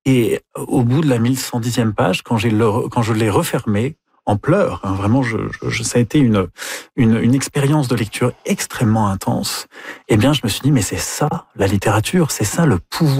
Et au bout de la 1110e page, quand je l'ai refermé, en pleurs, hein, vraiment, ça a été une expérience de lecture extrêmement intense. Eh bien, je me suis dit, mais c'est ça, la littérature, c'est ça le pouvoir